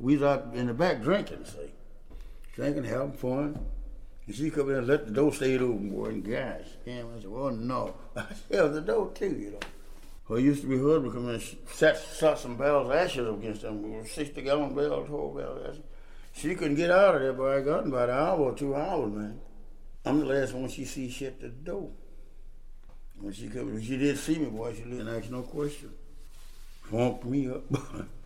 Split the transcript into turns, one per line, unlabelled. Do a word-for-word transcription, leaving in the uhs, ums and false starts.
We was out in the back drinking, see. Drinking, having fun. And she come in and let the door stay open, boy, and gosh, damn, I said, well, no. I held the door too, you know. Her used to be husband come in and sat, shot some barrels of ashes against them, sixty gallon barrels, whole barrels of ashes. She couldn't get out of there, but I got in about an hour or two hours, man. I'm the last one she see shut the door. When she come, when she did see me, boy, she didn't ask no question. Funked me up.